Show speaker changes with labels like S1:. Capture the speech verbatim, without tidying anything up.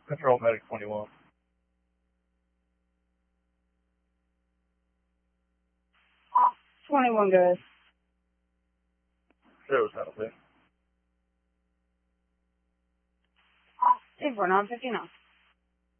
S1: Control Medic twenty-one.
S2: twenty-one goes.
S1: Zero seven six.
S2: two four nine fifty-nine.